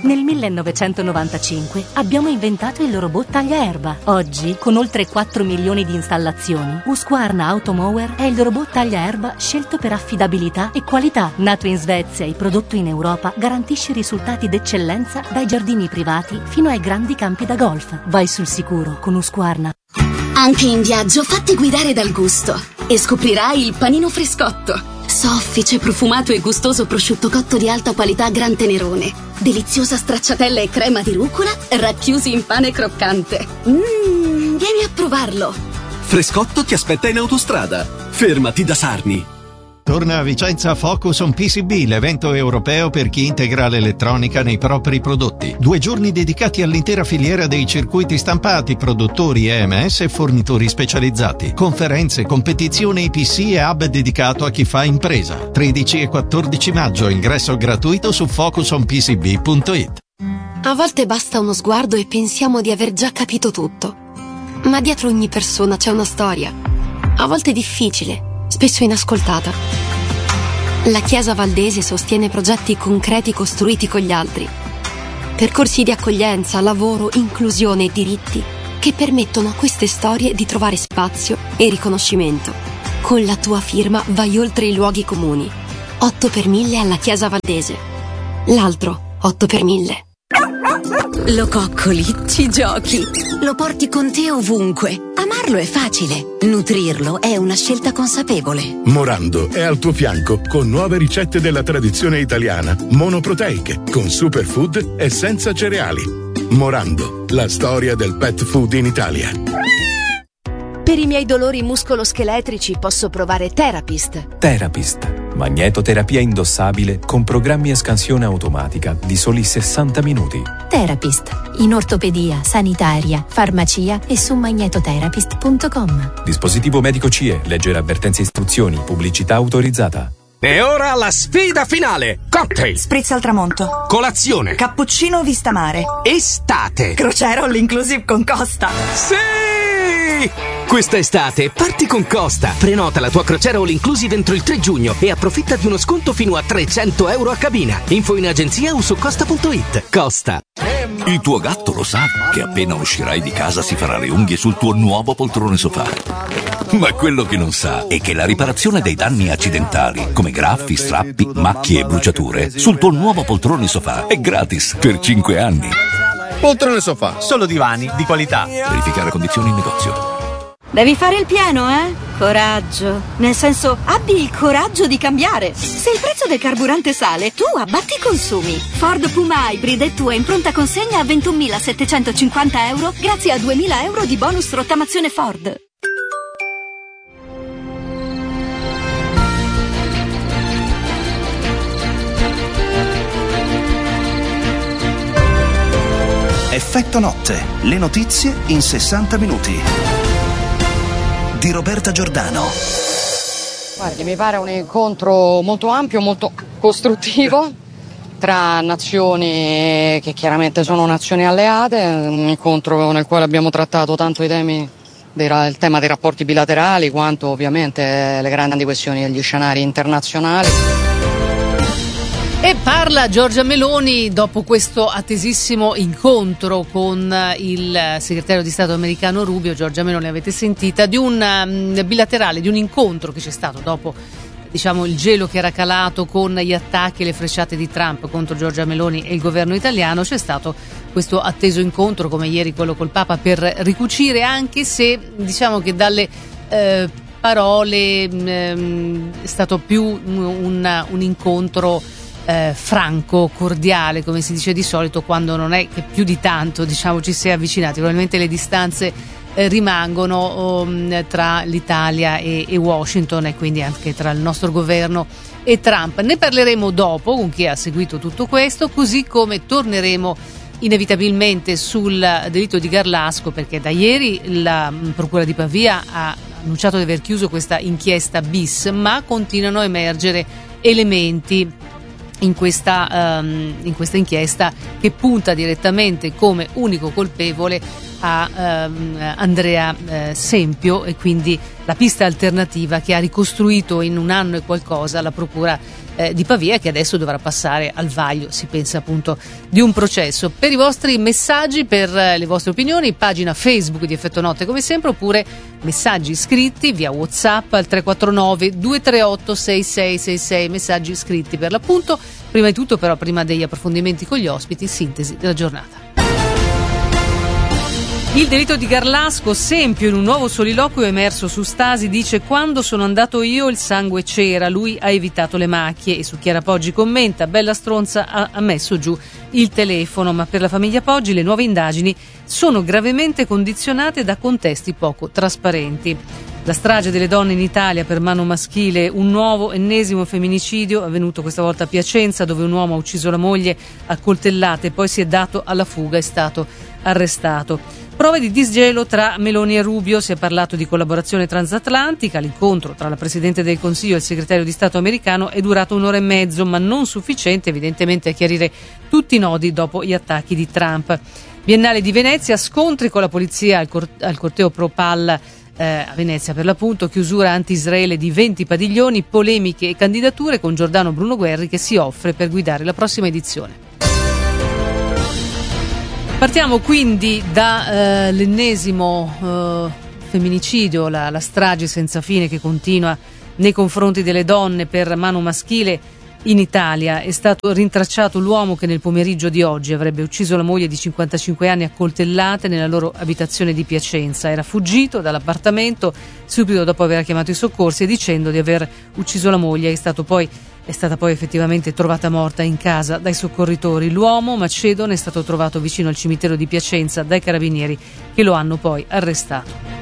Nel 1995 abbiamo inventato il robot tagliaerba. Oggi, con oltre 4 milioni di installazioni, Husqvarna Automower è il robot tagliaerba scelto per affidabilità e qualità. Nato in Svezia e prodotto in Europa, garantisce risultati d'eccellenza dai giardini privati fino ai grandi campi da golf. Vai sul sicuro con Husqvarna. Anche in viaggio fatti guidare dal gusto e scoprirai il panino Frescotto. Soffice, profumato e gustoso prosciutto cotto di alta qualità Gran Tenerone. Deliziosa stracciatella e crema di rucola racchiusi in pane croccante. Vieni a provarlo. Frescotto ti aspetta in autostrada. Fermati da Sarni. Torna a Vicenza Focus on PCB, l'evento europeo per chi integra l'elettronica nei propri prodotti. 2 giorni dedicati all'intera filiera dei circuiti stampati, produttori EMS e fornitori specializzati. Conferenze, competizioni PC e hub dedicato a chi fa impresa. 13 e 14 maggio, ingresso gratuito su focusonpcb.it. A volte basta uno sguardo e pensiamo di aver già capito tutto. Ma dietro ogni persona c'è una storia. A volte difficile, spesso inascoltata. La Chiesa Valdese sostiene progetti concreti costruiti con gli altri. Percorsi di accoglienza, lavoro, inclusione e diritti che permettono a queste storie di trovare spazio e riconoscimento. Con la tua firma vai oltre i luoghi comuni. 8 per 1000 alla Chiesa Valdese. L'altro 8 per 1000. Lo coccoli, ci giochi, lo porti con te ovunque. Amarlo è facile, nutrirlo è una scelta consapevole. Morando è al tuo fianco con nuove ricette della tradizione italiana, monoproteiche, con superfood e senza cereali. Morando, la storia del pet food in Italia. Per i miei dolori muscoloscheletrici posso provare Therapist. Therapist, magnetoterapia indossabile con programmi a scansione automatica di soli 60 minuti. Therapist, in ortopedia, sanitaria, farmacia e su magnetotherapist.com. Dispositivo medico CE, leggere avvertenze e istruzioni, pubblicità autorizzata. E ora la sfida finale! Cocktail! Spritz al tramonto. Colazione! Cappuccino vista mare. Estate! Crociera all inclusive con Costa. Sì! Questa estate parti con Costa. Prenota la tua crociera all inclusive entro il 3 giugno e approfitta di uno sconto fino a €300 a cabina. Info in agenzia o su costa.it. Costa. Il tuo gatto lo sa che appena uscirai di casa si farà le unghie sul tuo nuovo poltrone sofà. Ma quello che non sa è che la riparazione dei danni accidentali, come graffi, strappi, macchie e bruciature, sul tuo nuovo poltrone sofà è gratis per 5 anni. Poltrone sofà, solo divani di qualità. Verificare condizioni in negozio. Devi fare il pieno, eh? Coraggio. Nel senso, abbi il coraggio di cambiare. Se il prezzo del carburante sale, tu abbatti i consumi. Ford Puma Hybrid è tua in pronta consegna a €21.750 grazie a €2.000 di bonus rottamazione Ford. Effetto notte, le notizie in 60 minuti. Di Roberta Giordano. Guardi, mi pare un incontro molto ampio, molto costruttivo tra nazioni che chiaramente sono nazioni alleate, un incontro nel quale abbiamo trattato tanto i temi il tema dei rapporti bilaterali quanto ovviamente le grandi questioni degli scenari internazionali. E parla Giorgia Meloni dopo questo attesissimo incontro con il segretario di Stato americano Rubio. Giorgia Meloni, avete sentita, di un bilaterale, di un incontro che c'è stato dopo, diciamo, il gelo che era calato con gli attacchi e le frecciate di Trump contro Giorgia Meloni e il governo italiano. C'è stato questo atteso incontro, come ieri quello col Papa, per ricucire, anche se diciamo che dalle parole è stato più un incontro franco, cordiale, come si dice di solito quando non è che più di tanto, diciamo, ci si è avvicinati. Probabilmente le distanze rimangono tra l'Italia e Washington, e quindi anche tra il nostro governo e Trump. Ne parleremo dopo con chi ha seguito tutto questo, così come torneremo inevitabilmente sul delitto di Garlasco, perché da ieri la Procura di Pavia ha annunciato di aver chiuso questa inchiesta bis, ma continuano a emergere elementi in questa inchiesta che punta direttamente come unico colpevole a Andrea Sempio, e quindi la pista alternativa che ha ricostruito in un anno e qualcosa la procura di Pavia, che adesso dovrà passare al vaglio, si pensa appunto, di un processo. Per i vostri messaggi, per le vostre opinioni, pagina Facebook di Effetto Notte come sempre, oppure messaggi scritti via WhatsApp al 349 238 6666, messaggi scritti per l'appunto. Prima di tutto però, prima degli approfondimenti con gli ospiti, sintesi della giornata. Il delitto di Garlasco, Sempio, in un nuovo soliloquio emerso su Stasi, dice: quando sono andato io il sangue c'era, lui ha evitato le macchie. E su Chiara Poggi commenta: bella stronza, ha messo giù il telefono. Ma per la famiglia Poggi le nuove indagini sono gravemente condizionate da contesti poco trasparenti. La strage delle donne in Italia per mano maschile, un nuovo ennesimo femminicidio avvenuto questa volta a Piacenza, dove un uomo ha ucciso la moglie a coltellate e poi si è dato alla fuga, è stato arrestato. Prove di disgelo tra Meloni e Rubio, si è parlato di collaborazione transatlantica. L'incontro tra la Presidente del Consiglio e il Segretario di Stato americano è durato 1 ora e mezzo, ma non sufficiente evidentemente a chiarire tutti i nodi dopo gli attacchi di Trump. Biennale di Venezia, scontri con la polizia al corteo pro Palla a Venezia per l'appunto, chiusura anti-Israele di 20 padiglioni, polemiche e candidature, con Giordano Bruno Guerri che si offre per guidare la prossima edizione. Partiamo quindi dall'ennesimo femminicidio, la strage senza fine che continua nei confronti delle donne per mano maschile in Italia. È stato rintracciato l'uomo che nel pomeriggio di oggi avrebbe ucciso la moglie di 55 anni a coltellate nella loro abitazione di Piacenza. Era fuggito dall'appartamento subito dopo aver chiamato i soccorsi e dicendo di aver ucciso la moglie. È stata poi effettivamente trovata morta in casa dai soccorritori. L'uomo, Macedone, è stato trovato vicino al cimitero di Piacenza dai carabinieri, che lo hanno poi arrestato.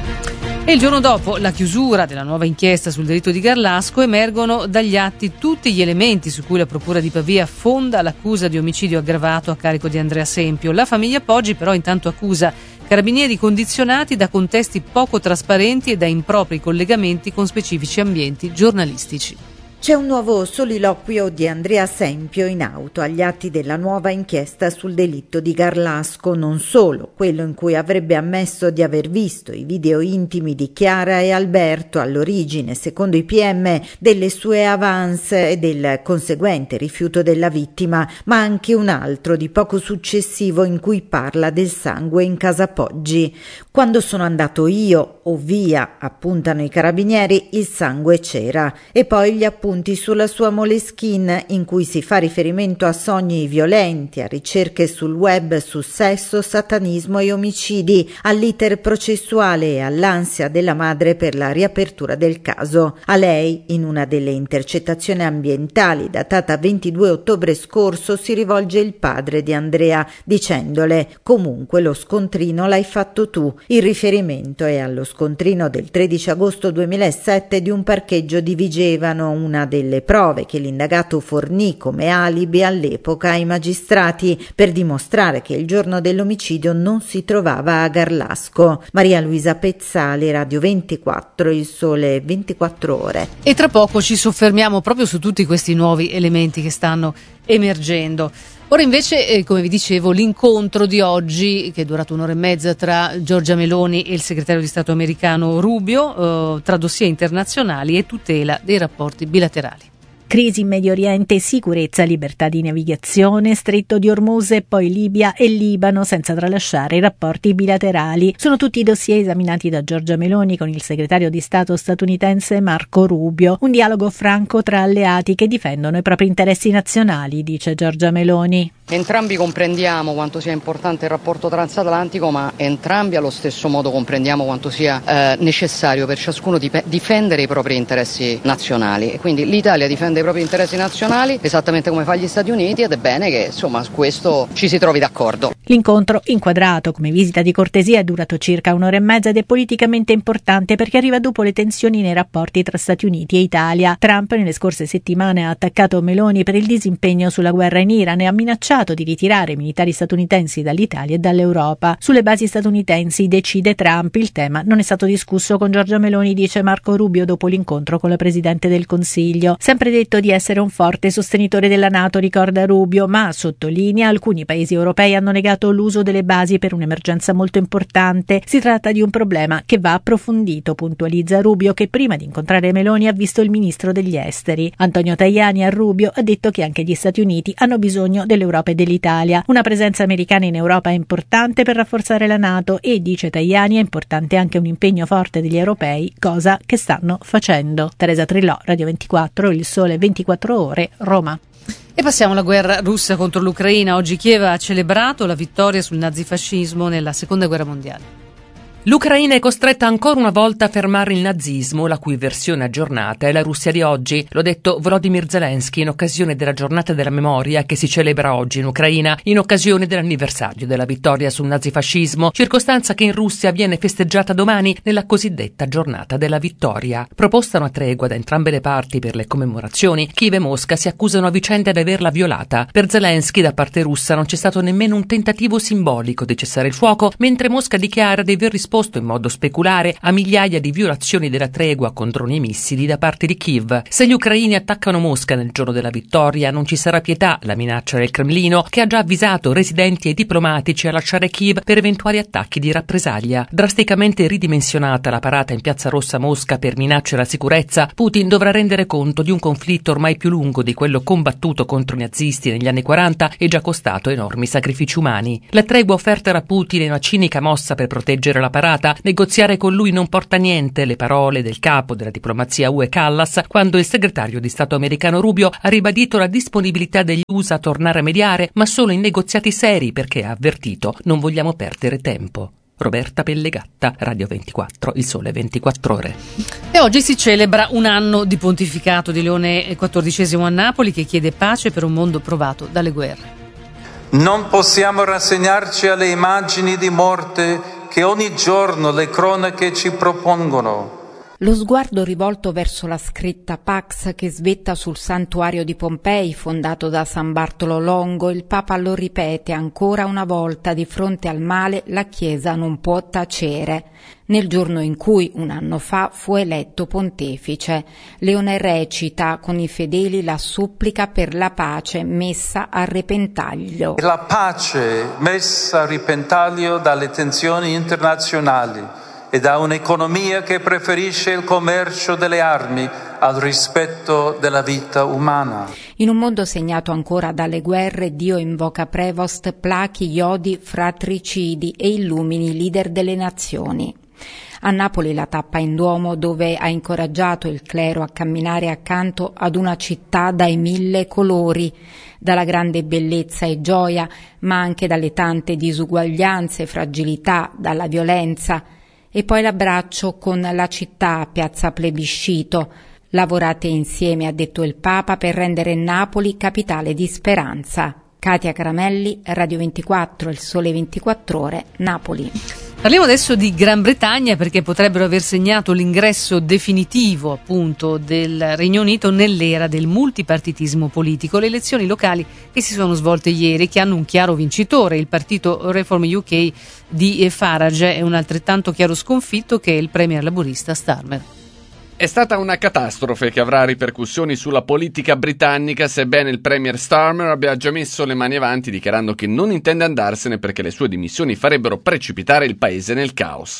E il giorno dopo la chiusura della nuova inchiesta sul delitto di Garlasco emergono dagli atti tutti gli elementi su cui la Procura di Pavia fonda l'accusa di omicidio aggravato a carico di Andrea Sempio. La famiglia Poggi però intanto accusa carabinieri condizionati da contesti poco trasparenti e da impropri collegamenti con specifici ambienti giornalistici. C'è un nuovo soliloquio di Andrea Sempio in auto agli atti della nuova inchiesta sul delitto di Garlasco, non solo quello in cui avrebbe ammesso di aver visto i video intimi di Chiara e Alberto, all'origine, secondo i PM, delle sue avance e del conseguente rifiuto della vittima, ma anche un altro di poco successivo in cui parla del sangue in casa Poggi. Quando sono andato io, o via, appuntano i carabinieri, il sangue c'era, e poi gli appunti sulla sua Moleskine in cui si fa riferimento a sogni violenti, a ricerche sul web su sesso, satanismo e omicidi, all'iter processuale e all'ansia della madre per la riapertura del caso. A lei, in una delle intercettazioni ambientali datata 22 ottobre scorso, si rivolge il padre di Andrea dicendole: comunque lo scontrino l'hai fatto tu. Il riferimento è allo scontrino del 13 agosto 2007 di un parcheggio di Vigevano, una delle prove che l'indagato fornì come alibi all'epoca ai magistrati per dimostrare che il giorno dell'omicidio non si trovava a Garlasco. Maria Luisa Pezzali, Radio 24, Il Sole 24 Ore. E tra poco ci soffermiamo proprio su tutti questi nuovi elementi che stanno emergendo. Ora invece, come vi dicevo, l'incontro di oggi, che è durato 1 ora e mezza, tra Giorgia Meloni e il segretario di Stato americano Rubio, tra dossier internazionali e tutela dei rapporti bilaterali. Crisi in Medio Oriente, sicurezza, libertà di navigazione, Stretto di Ormuz e poi Libia e Libano, senza tralasciare i rapporti bilaterali. Sono tutti i dossier esaminati da Giorgia Meloni con il segretario di Stato statunitense Marco Rubio. Un dialogo franco tra alleati che difendono i propri interessi nazionali, dice Giorgia Meloni. Entrambi comprendiamo quanto sia importante il rapporto transatlantico, ma entrambi allo stesso modo comprendiamo quanto sia necessario per ciascuno difendere i propri interessi nazionali. E quindi l'Italia difende i propri interessi nazionali esattamente come fa gli Stati Uniti, ed è bene che insomma su questo ci si trovi d'accordo. L'incontro, inquadrato come visita di cortesia, è durato circa 1 ora e mezza ed è politicamente importante perché arriva dopo le tensioni nei rapporti tra Stati Uniti e Italia. Trump nelle scorse settimane ha attaccato Meloni per il disimpegno sulla guerra in Iran e ha minacciato di ritirare i militari statunitensi dall'Italia e dall'Europa. Sulle basi statunitensi decide Trump. Il tema non è stato discusso con Giorgia Meloni, dice Marco Rubio dopo l'incontro con la Presidente del Consiglio. Sempre detto di essere un forte sostenitore della NATO, ricorda Rubio, ma sottolinea alcuni paesi europei hanno negato consigliato l'uso delle basi per un'emergenza molto importante. Si tratta di un problema che va approfondito, puntualizza Rubio, che prima di incontrare Meloni ha visto il ministro degli esteri. Antonio Tajani a Rubio ha detto che anche gli Stati Uniti hanno bisogno dell'Europa e dell'Italia. Una presenza americana in Europa è importante per rafforzare la NATO e, dice Tajani, è importante anche un impegno forte degli europei, cosa che stanno facendo. Teresa Trillò, Radio 24, Il Sole 24 Ore, Roma. E passiamo alla guerra russa contro l'Ucraina. Oggi Kiev ha celebrato la vittoria sul nazifascismo nella Seconda Guerra Mondiale. L'Ucraina è costretta ancora una volta a fermare il nazismo, la cui versione aggiornata è la Russia di oggi. L'ha detto Volodymyr Zelensky in occasione della giornata della memoria che si celebra oggi in Ucraina, in occasione dell'anniversario della vittoria sul nazifascismo, circostanza che in Russia viene festeggiata domani nella cosiddetta giornata della vittoria. Proposta una tregua da entrambe le parti per le commemorazioni, Kiev e Mosca si accusano a vicenda di averla violata. Per Zelensky, da parte russa, non c'è stato nemmeno un tentativo simbolico di cessare il fuoco, mentre Mosca dichiara di aver risposto in modo speculare a migliaia di violazioni della tregua con droni e missili da parte di Kiev. Se gli ucraini attaccano Mosca nel giorno della vittoria non ci sarà pietà, la minaccia del Cremlino, che ha già avvisato residenti e diplomatici a lasciare Kiev per eventuali attacchi di rappresaglia. Drasticamente ridimensionata la parata in Piazza Rossa a Mosca per minacce alla sicurezza, Putin dovrà rendere conto di un conflitto ormai più lungo di quello combattuto contro i nazisti negli anni 40 e già costato enormi sacrifici umani. La tregua offerta da Putin è una cinica mossa per proteggere la parata. Negoziare con lui non porta niente, le parole del capo della diplomazia UE Callas, quando il segretario di Stato americano Rubio ha ribadito la disponibilità degli USA a tornare a mediare, ma solo in negoziati seri, perché ha avvertito: non vogliamo perdere tempo. Roberta Pellegatta, Radio 24, Il Sole 24 Ore. E oggi si celebra un anno di pontificato di Leone XIV a Napoli, che chiede pace per un mondo provato dalle guerre. Non possiamo rassegnarci alle immagini di morte che ogni giorno le cronache ci propongono. Lo sguardo rivolto verso la scritta Pax che svetta sul santuario di Pompei, fondato da San Bartolo Longo, il Papa lo ripete ancora una volta: di fronte al male la Chiesa non può tacere. Nel giorno in cui, un anno fa, fu eletto pontefice, Leone recita con i fedeli la supplica per la pace messa a repentaglio. La pace messa a repentaglio dalle tensioni internazionali e da un'economia che preferisce il commercio delle armi al rispetto della vita umana. In un mondo segnato ancora dalle guerre, Dio invoca Prevost, plachi gli odi fratricidi e illumini i leader delle nazioni. A Napoli la tappa in Duomo, dove ha incoraggiato il clero a camminare accanto ad una città dai 1000 colori, dalla grande bellezza e gioia, ma anche dalle tante disuguaglianze, fragilità, dalla violenza. E poi l'abbraccio con la città a Piazza Plebiscito. Lavorate insieme, ha detto il Papa, per rendere Napoli capitale di speranza. Katia Caramelli, Radio 24, Il Sole 24 Ore, Napoli. Parliamo adesso di Gran Bretagna, perché potrebbero aver segnato l'ingresso definitivo appunto del Regno Unito nell'era del multipartitismo politico. Le elezioni locali che si sono svolte ieri, che hanno un chiaro vincitore, il partito Reform UK di Farage, è un altrettanto chiaro sconfitto che il premier laburista Starmer. È stata una catastrofe che avrà ripercussioni sulla politica britannica, sebbene il premier Starmer abbia già messo le mani avanti dichiarando che non intende andarsene perché le sue dimissioni farebbero precipitare il paese nel caos.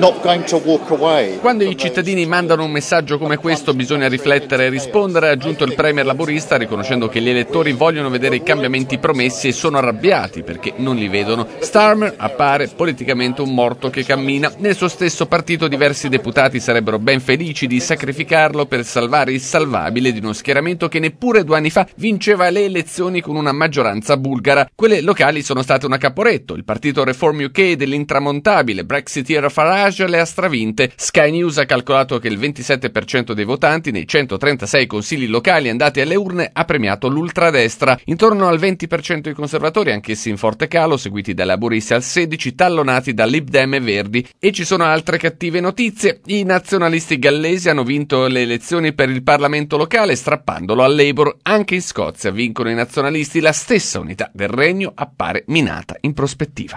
Quando i cittadini mandano un messaggio come questo bisogna riflettere e rispondere, ha aggiunto il premier laburista, riconoscendo che gli elettori vogliono vedere i cambiamenti promessi e sono arrabbiati perché non li vedono. Starmer appare politicamente un morto che cammina. Nel suo stesso partito diversi deputati sarebbero ben felici di sacrificarlo per salvare il salvabile di uno schieramento che neppure 2 anni fa vinceva le elezioni con una maggioranza bulgara. Quelle locali sono state una Caporetto. Il partito Reform UK dell'intramontabile brexitiero Farage le ha stravinte. Sky News ha calcolato che il 27% dei votanti nei 136 consigli locali andati alle urne ha premiato l'ultradestra. Intorno al 20% i conservatori, anch'essi in forte calo, seguiti dai laburisti al 16%, tallonati da Lib Dem e Verdi. E ci sono altre cattive notizie. I nazionalisti gallesi hanno vinto le elezioni per il Parlamento locale strappandolo al Labour. Anche in Scozia vincono i nazionalisti. La stessa unità del regno appare minata in prospettiva.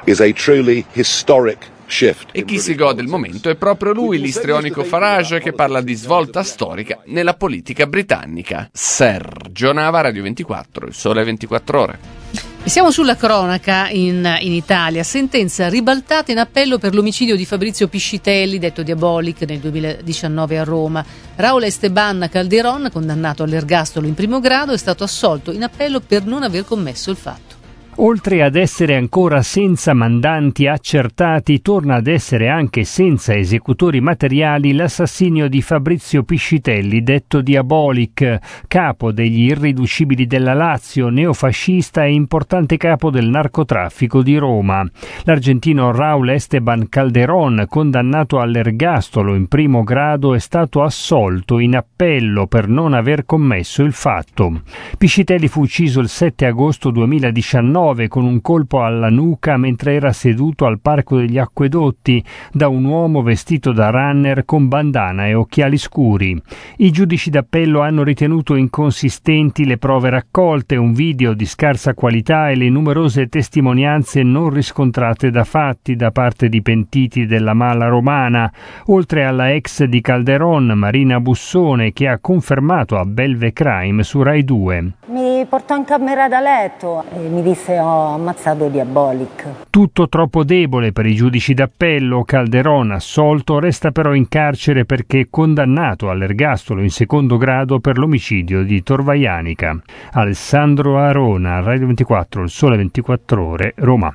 E chi si gode il momento è proprio lui, l'istrionico Farage, che parla di svolta storica nella politica britannica. Sergio Nava, Radio 24, Il Sole 24 Ore. Siamo sulla cronaca in Italia. Sentenza ribaltata in appello per l'omicidio di Fabrizio Piscitelli, detto Diabolic, nel 2019 a Roma. Raul Esteban Calderón, condannato all'ergastolo in primo grado, è stato assolto in appello per non aver commesso il fatto. Oltre ad essere ancora senza mandanti accertati, torna ad essere anche senza esecutori materiali l'assassinio di Fabrizio Piscitelli, detto Diabolic, capo degli irriducibili della Lazio, neofascista e importante capo del narcotraffico di Roma. L'argentino Raul Esteban Calderón, condannato all'ergastolo in primo grado, è stato assolto in appello per non aver commesso il fatto. Piscitelli fu ucciso il 7 agosto 2019 con un colpo alla nuca mentre era seduto al Parco degli Acquedotti da un uomo vestito da runner con bandana e occhiali scuri. I giudici d'appello hanno ritenuto inconsistenti le prove raccolte, un video di scarsa qualità e le numerose testimonianze non riscontrate da fatti da parte di pentiti della mala romana, oltre alla ex di Calderón, Marina Bussone, che ha confermato a Belve Crime su Rai 2. Mi portò in camera da letto e mi disse: ho ammazzato Diabolic. Tutto troppo debole per i giudici d'appello. Calderón, assolto, resta però in carcere perché condannato all'ergastolo in secondo grado per l'omicidio di Torvaianica. Alessandro Arona, Radio 24, Il Sole 24 Ore, Roma.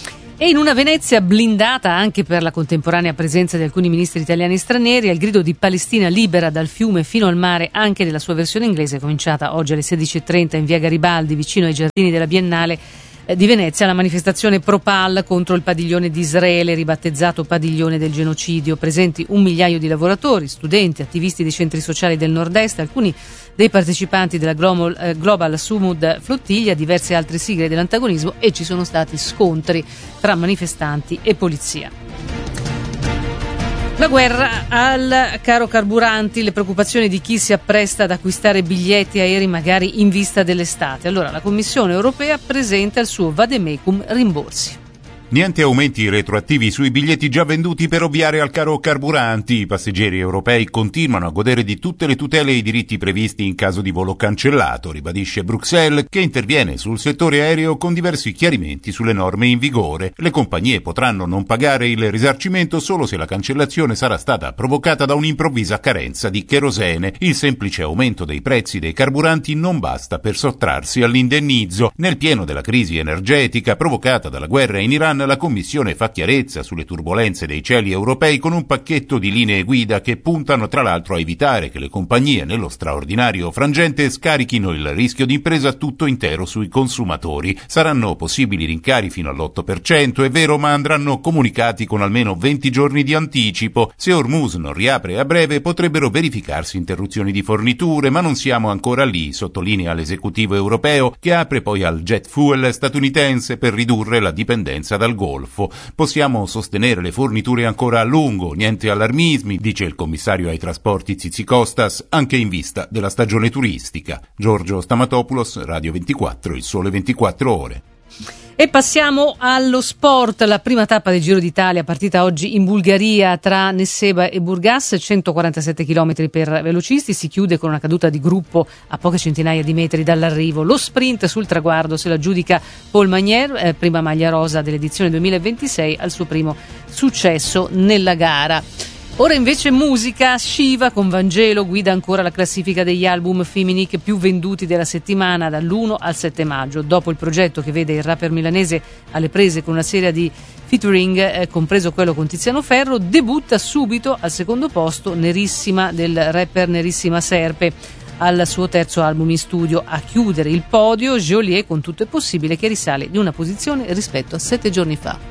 E in una Venezia blindata anche per la contemporanea presenza di alcuni ministri italiani e stranieri, al grido di Palestina libera dal fiume fino al mare, anche nella sua versione inglese, cominciata oggi alle 16:30 in via Garibaldi, vicino ai giardini della Biennale di Venezia, la manifestazione pro-Pal contro il padiglione di Israele, ribattezzato padiglione del genocidio. Presenti 1 migliaio di lavoratori, studenti, attivisti dei centri sociali del nord-est, alcuni dei partecipanti della Global Sumud Flottiglia, diverse altre sigle dell'antagonismo, e ci sono stati scontri tra manifestanti e polizia. La guerra al caro carburanti, le preoccupazioni di chi si appresta ad acquistare biglietti aerei magari in vista dell'estate. Allora la Commissione europea presenta il suo vademecum rimborsi. Niente aumenti retroattivi sui biglietti già venduti per ovviare al caro carburanti. I passeggeri europei continuano a godere di tutte le tutele e i diritti previsti in caso di volo cancellato, ribadisce Bruxelles, che interviene sul settore aereo con diversi chiarimenti sulle norme in vigore. Le compagnie potranno non pagare il risarcimento solo se la cancellazione sarà stata provocata da un'improvvisa carenza di cherosene. Il semplice aumento dei prezzi dei carburanti non basta per sottrarsi all'indennizzo. Nel pieno della crisi energetica provocata dalla guerra in Iran, la Commissione fa chiarezza sulle turbolenze dei cieli europei con un pacchetto di linee guida che puntano tra l'altro a evitare che le compagnie nello straordinario frangente scarichino il rischio d'impresa tutto intero sui consumatori. Saranno possibili rincari fino all'8%, è vero, ma andranno comunicati con almeno 20 giorni di anticipo. Se Hormuz non riapre a breve potrebbero verificarsi interruzioni di forniture, ma non siamo ancora lì, sottolinea l'esecutivo europeo, che apre poi al jet fuel statunitense per ridurre la dipendenza dal Golfo. Possiamo sostenere le forniture ancora a lungo, niente allarmismi, dice il commissario ai trasporti Tsitsikostas, anche in vista della stagione turistica. Giorgio Stamatopoulos, Radio 24, Il Sole 24 Ore. E passiamo allo sport. La prima tappa del Giro d'Italia, partita oggi in Bulgaria tra Nesseba e Burgas, 147 km per velocisti, si chiude con una caduta di gruppo a poche centinaia di metri dall'arrivo. Lo sprint sul traguardo se lo aggiudica Paul Magnier, prima maglia rosa dell'edizione 2026, al suo primo successo nella gara. Ora invece musica. Shiva con Vangelo guida ancora la classifica degli album femminili più venduti della settimana dall'1 al 7 maggio. Dopo il progetto che vede il rapper milanese alle prese con una serie di featuring, compreso quello con Tiziano Ferro, debutta subito al secondo posto Nerissima del rapper Nerissima Serpe, al suo terzo album in studio. A chiudere il podio Geolier con Tutto è possibile, che risale di una posizione rispetto a 7 giorni fa.